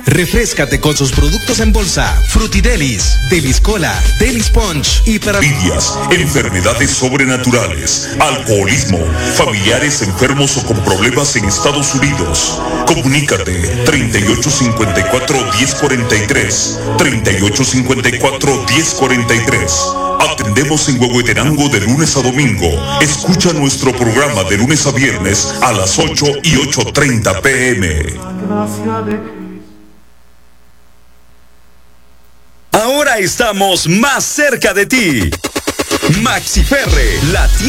Refréscate con sus productos en bolsa, Frutidelis, Deliscola, Delis Punch y para envidias, enfermedades sobrenaturales, alcoholismo, familiares enfermos o con problemas en Estados Unidos. Comunícate 3854-1043, 3854-1043. Atendemos en Huehuetenango de lunes a domingo. Escucha nuestro programa de lunes a viernes a las 8 y 8:30 p.m. Ahora estamos más cerca de ti. Maxi Ferre, la tienda